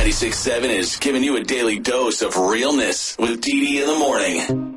96.7 is giving you a daily dose of realness with Dee Dee in the morning.